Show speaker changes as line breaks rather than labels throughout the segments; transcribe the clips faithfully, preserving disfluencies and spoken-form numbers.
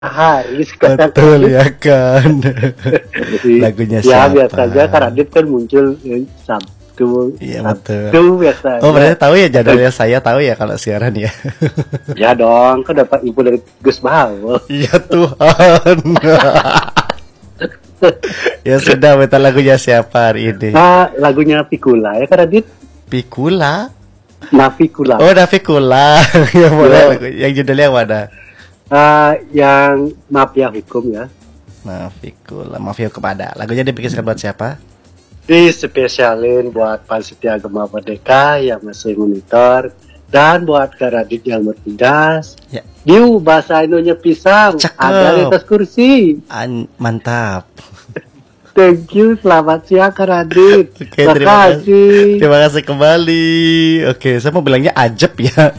Haris kan.
Betul ya kan. Lagunya
Ya
siapa?
biasa aja kan Adit kan muncul eh, Sabtu.
Iya betul.
Sabtu biasa.
Oh berarti tahu ya jadwalnya, saya tahu ya kalau siaran ya.
Ya dong, kan dapat info dari Gus Bahwa.
Iya Tuhan. Ya sudah, minta lagunya siapa hari ini?
Nah, lagunya Pikula ya kan Adit?
Pikula?
Navikula.
Oh Navikula. Yang boleh lagu, yang judulnya yang mana?
Uh, yang Mafia Hukum ya.
Navikula, Mafia Hukum ada. Lagunya dibikinkan buat siapa?
Dispesialin buat panitia Gema Merdeka yang masih monitor dan buat Karadit yang bertugas.
Ya.
Diu bahasa Indonesia pisang.
Cakep.
Ada di atas kursi.
An mantap.
Thank you, selamat siang Karadit.
Oke,
Terima
terima kasih.
kasih.
Terima kasih kembali. Oke, saya mau bilangnya ajab ya.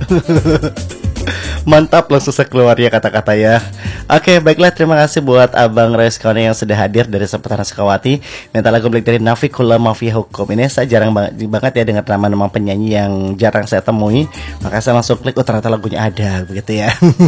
Mantap, langsung saya keluar ya kata-kata ya. Oke, baiklah, terima kasih buat Abang Reskone yang sudah hadir dari Seputaran Sukawati. Minta lagu Black dari Navikula Mafia Hukum. Ini saya jarang banget, banget ya dengar nama-nama penyanyi yang jarang saya temui. Maka saya langsung klik, oh ternyata lagunya ada, begitu ya.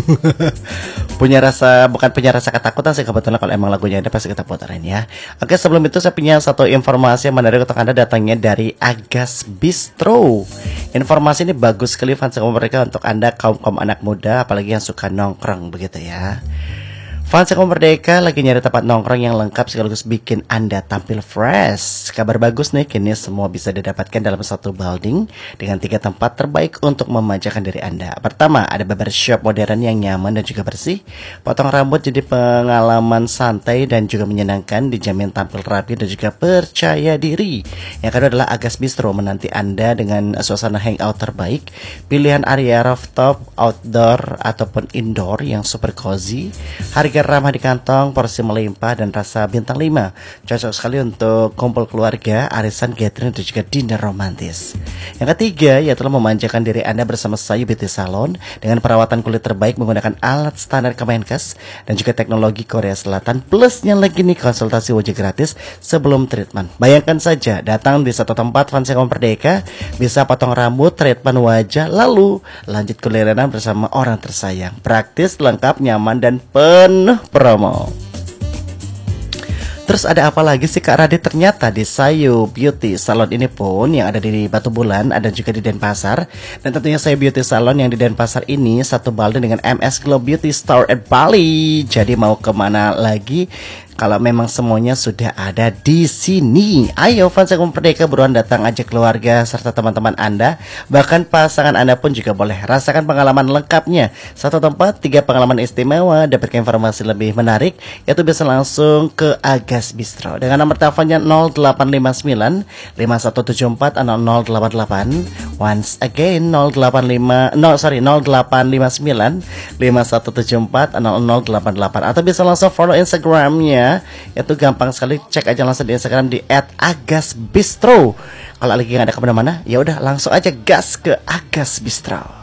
Punya rasa, bukan punya rasa ketakutan sih kebetulan, kalau emang lagunya ada pasti kita putarin ya. Oke, sebelum itu saya punya satu informasi yang menarik untuk Anda, datangnya dari Agas Bistro. Informasi ini bagus sekali fans mereka untuk Anda kaum-kaum anak muda, apalagi yang suka nongkrong begitu ya. Fans Kaum Merdeka lagi nyari tempat nongkrong yang lengkap sekaligus bikin Anda tampil fresh. Kabar bagus nih, kini semua bisa didapatkan dalam satu building dengan tiga tempat terbaik untuk memanjakan diri Anda. Pertama, ada barbershop modern yang nyaman dan juga bersih. Potong rambut jadi pengalaman santai dan juga menyenangkan, dijamin tampil rapi dan juga percaya diri. Yang kedua adalah Agas Bistro, menanti Anda dengan suasana hangout terbaik. Pilihan area rooftop, outdoor ataupun indoor yang super cozy. Harga ramah di kantong, porsi melimpah dan rasa bintang lima. Cocok sekali untuk kumpul keluarga, arisan, gathering dan juga dinner romantis. Yang ketiga, yaitu memanjakan diri Anda bersama Sayu Beauty Salon dengan perawatan kulit terbaik menggunakan alat standar Kemenkes dan juga teknologi Korea Selatan. Plusnya lagi nih, konsultasi wajah gratis sebelum treatment. Bayangkan saja, datang di satu tempat fans Kaum Merdeka, bisa potong rambut, treatment wajah, lalu lanjut kulineran bersama orang tersayang. Praktis, lengkap, nyaman dan penuh promo. Terus ada apa lagi sih Kak Radit? Ternyata di Sayu Beauty Salon ini pun yang ada di Batu Bulan, ada juga di Denpasar. Dan tentunya Sayu Beauty Salon yang di Denpasar ini satu balde dengan M S Glow Beauty Store at Bali. Jadi mau kemana lagi kalau memang semuanya sudah ada di sini? Ayo fans Kaum Merdeka, buruan datang ajak keluarga serta teman-teman Anda, bahkan pasangan Anda pun juga boleh rasakan pengalaman lengkapnya. Satu tempat, tiga pengalaman istimewa. Dapatkan informasi lebih menarik, yaitu bisa langsung ke Agas Bistro dengan nomor teleponnya nol delapan lima sembilan lima satu tujuh empat nol delapan delapan. Once again nol delapan lima no sorry nol delapan lima sembilan lima satu tujuh empat nol nol delapan delapan, atau bisa langsung follow Instagramnya. Itu gampang sekali, cek aja langsung di Instagram di et agas bistro. Kalau lagi nggak ada kemana-mana, ya udah langsung aja gas ke Agas Bistro.